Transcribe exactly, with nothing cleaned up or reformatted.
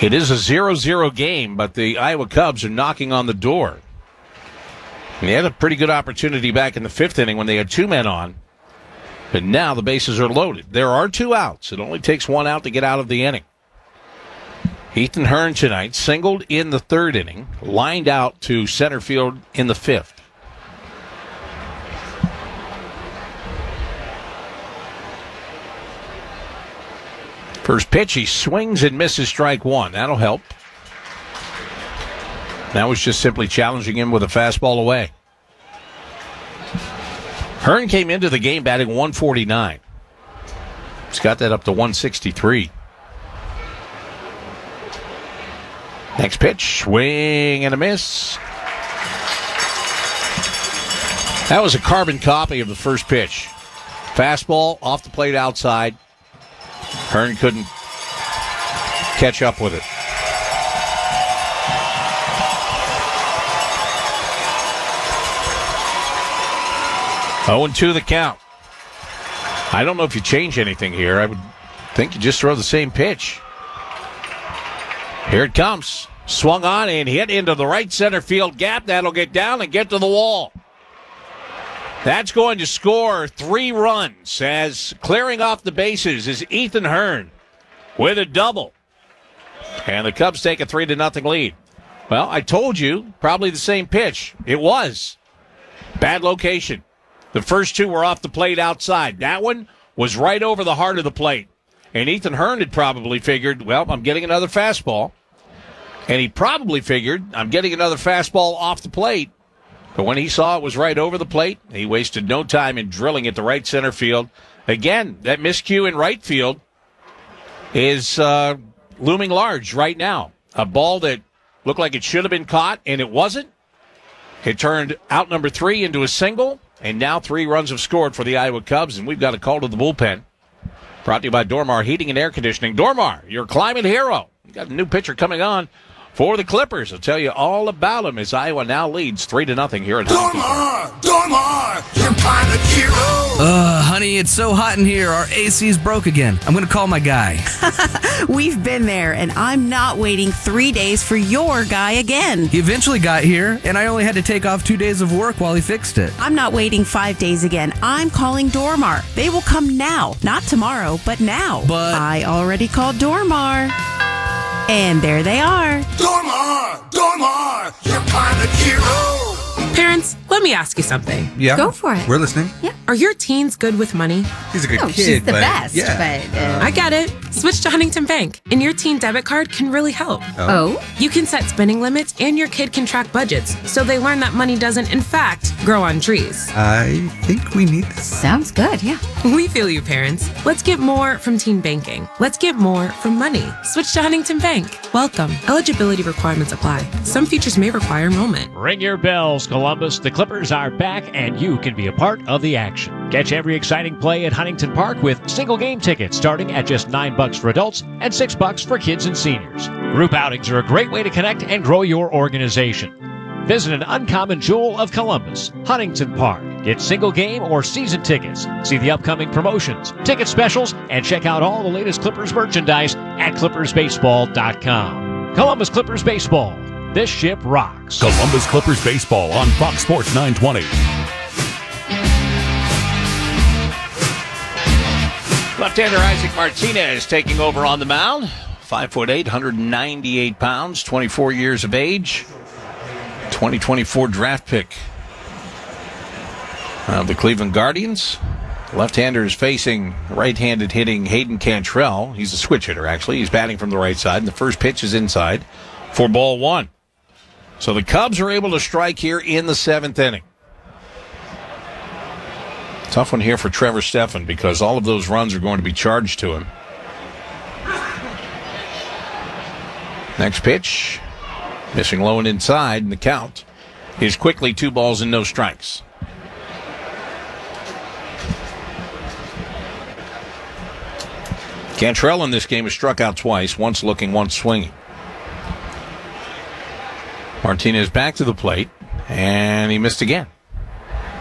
It is a zero zero game, but the Iowa Cubs are knocking on the door. And they had a pretty good opportunity back in the fifth inning when they had two men on. But now the bases are loaded. There are two outs. It only takes one out to get out of the inning. Ethan Hearn tonight singled in the third inning, lined out to center field in the fifth. First pitch, he swings and misses strike one. That'll help. That was just simply challenging him with a fastball away. Hearn came into the game batting one forty-nine. He's got that up to one sixty-three. Next pitch, swing and a miss. That was a carbon copy of the first pitch. Fastball off the plate outside. Hearn couldn't catch up with it. oh and two the count. I don't know if you change anything here. I would think you just throw the same pitch. Here it comes. Swung on and hit into the right center field gap. That'll get down and get to the wall. That's going to score three runs as clearing off the bases is Ethan Hearn with a double. And the Cubs take a three to nothing lead. Well, I told you, probably the same pitch. It was. Bad location. The first two were off the plate outside. That one was right over the heart of the plate. And Ethan Hearn had probably figured, well, I'm getting another fastball. And he probably figured, I'm getting another fastball off the plate. But when he saw it was right over the plate, he wasted no time in drilling it to right center field. Again, that miscue in right field is uh, looming large right now. A ball that looked like it should have been caught, and it wasn't. It turned out number three into a single, and now three runs have scored for the Iowa Cubs, and we've got a call to the bullpen. Brought to you by Dormar Heating and Air Conditioning. Dormar, your climate hero. We've got a new pitcher coming on for the Clippers. I'll tell you all about them as Iowa now leads three to nothing here at Dormar, Dormar, your climate hero. Uh, honey, it's so hot in here. Our A C's broke again. I'm going to call my guy. We've been there, and I'm not waiting three days for your guy again. He eventually got here, and I only had to take off two days of work while he fixed it. I'm not waiting five days again. I'm calling Dormar. They will come now. Not tomorrow, but now. But I already called Dormar. And there they are. Dormar, Dormar, your climate hero. Parents, let me ask you something. Yeah. Go for it. We're listening. Yeah. Are your teens good with money? He's a good No, kid. she's the but, best, Yeah. but, uh, I get it. Switch to Huntington Bank, and your teen debit card can really help. Oh? You can set spending limits, and your kid can track budgets, so they learn that money doesn't, in fact, grow on trees. I think we need this. Sounds good, yeah. We feel you, parents. Let's get more from teen banking. Let's get more from money. Switch to Huntington Bank. Welcome. Eligibility requirements apply. Some features may require enrollment. Ring your bells, Columbus. The Clippers are back, and you can be a part of the action. Catch every exciting play at Huntington Park with single game tickets starting at just nine bucks for adults and six bucks for kids and seniors. Group outings are a great way to connect and grow your organization. Visit an uncommon jewel of Columbus, Huntington Park. Get single game or season tickets. See the upcoming promotions, ticket specials, and check out all the latest Clippers merchandise at clippers baseball dot com. Columbus Clippers Baseball. This ship rocks. Columbus Clippers Baseball on Fox Sports nine twenty. Left-hander Isaac Martinez taking over on the mound. Five foot eight, one hundred ninety-eight pounds, twenty-four years of age. twenty twenty-four draft pick of the Cleveland Guardians. Left-hander is facing right-handed hitting Hayden Cantrell. He's a switch hitter, actually. He's batting from the right side, and the first pitch is inside for ball one. So the Cubs are able to strike here in the seventh inning. Tough one here for Trevor Stephan because all of those runs are going to be charged to him. Next pitch, missing low and inside, and the count is quickly two balls and no strikes. Cantrell in this game has struck out twice, once looking, once swinging. Martinez back to the plate, and he missed again.